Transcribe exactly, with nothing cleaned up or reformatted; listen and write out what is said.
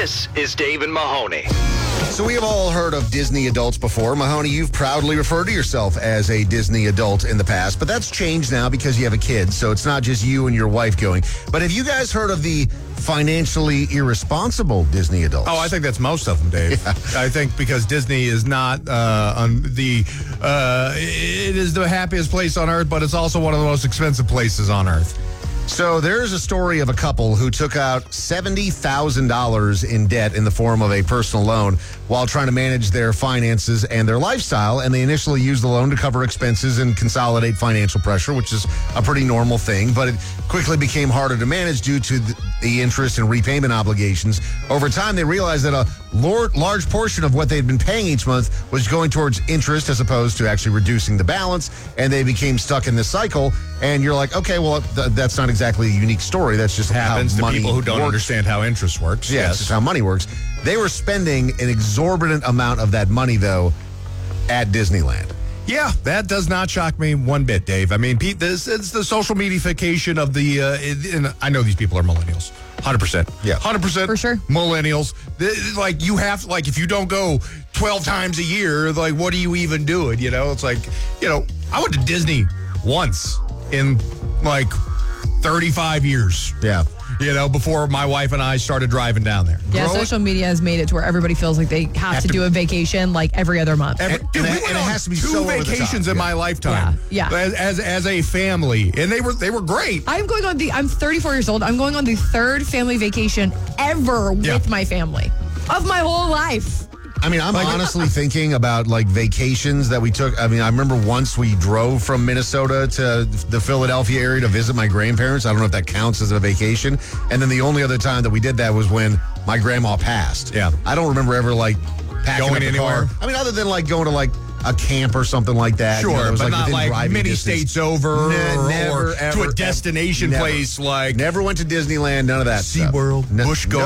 This is Dave and Mahoney. So we have all heard of Disney adults before. Mahoney, you've proudly referred to yourself as a Disney adult in the past, but that's changed now because you have a kid, so it's not just you and your wife going. But have you guys heard of the financially irresponsible Disney adults? Oh, I think that's most of them, Dave. Yeah. I think because Disney is not uh, on the, uh, it is the happiest place on earth, but it's also one of the most expensive places on earth. So there's a story of a couple who took out seventy thousand dollars in debt in the form of a personal loan while trying to manage their finances and their lifestyle. And they initially used the loan to cover expenses and consolidate financial pressure, which is a pretty normal thing. But it quickly became harder to manage due to the interest and repayment obligations. Over time, they realized that a large portion of what they'd been paying each month was going towards interest as opposed to actually reducing the balance. And they became stuck in this cycle. And you're like, okay, well, th- that's not exactly a unique story. That's just happens how to money people who don't works. understand how interest works. Yeah, Yes, it's just how money works. They were spending an exorbitant amount of that money, though, at Disneyland. Yeah, that does not shock me one bit, Dave. I mean, Pete, this it's the social medification of the. Uh, it, and I know these people are millennials, hundred percent. Yeah, hundred percent for sure. Millennials, they, like you have, like if you don't go twelve times a year, like what are you even doing? You know, it's like, you know, I went to Disney once in like thirty-five years. Yeah. You know, before my wife and I started driving down there. Yeah, Growing, social media has made it to where everybody feels like they have, Have to, to do a vacation like every other month. Every, And- dude, and we it- went and it on has to be two so over the vacations top. in Yeah. my lifetime. Yeah, yeah. As, as as a family, and they were they were great. I'm going on the, I'm thirty-four years old. I'm going on the third family vacation ever Yeah. with my family of my whole life. I mean, I'm Like- honestly thinking about like vacations that we took. I mean, I remember once we drove from Minnesota to the Philadelphia area to visit my grandparents. I don't know if that counts as a vacation. And then the only other time that we did that was when my grandma passed. Yeah. I don't remember ever like packing Going up the anywhere? car. I mean, other than like going to like a camp or something like that. Sure, you know, it was, but not within like driving many distance. states over Ne- or, never, or ever, to a destination never. place like Never went to Disneyland, none of that stuff. SeaWorld, No- Busch no